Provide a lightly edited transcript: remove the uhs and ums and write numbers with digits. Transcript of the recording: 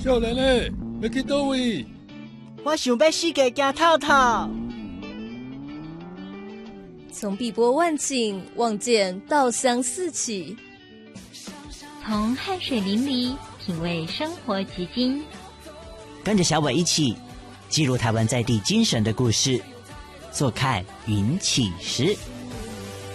少年诶，要去倒位？ 我想要世界行透透。 从碧波万顷望见稻香四起， 从汗水淋漓品味生活奇经， 跟着小伟一起记录台湾在地精神的故事，坐看云起时。